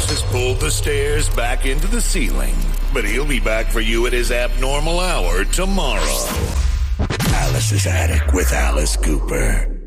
Carlos has pulled the stairs back into the ceiling, but he'll be back for you at his abnormal hour tomorrow. Alice's Attic with Alice Cooper.